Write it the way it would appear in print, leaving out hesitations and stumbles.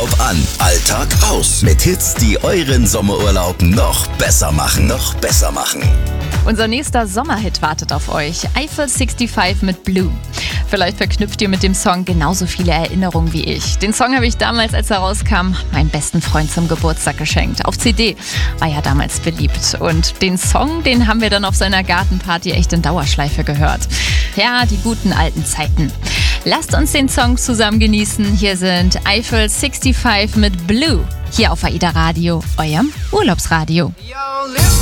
Urlaub an, Alltag aus. Mit Hits, die euren Sommerurlaub noch besser machen. Unser nächster Sommerhit wartet auf euch. Eiffel 65 mit Blue. Vielleicht verknüpft ihr mit dem Song genauso viele Erinnerungen wie ich. Den Song habe ich damals, als er rauskam, meinem besten Freund zum Geburtstag geschenkt. Auf CD, war ja damals beliebt. Und den Song, den haben wir dann auf seiner Gartenparty echt in Dauerschleife gehört. Ja, die guten alten Zeiten. Lasst uns den Song zusammen genießen. Hier sind Eiffel 65 mit Blue. Hier auf AIDA Radio, eurem Urlaubsradio. Yo,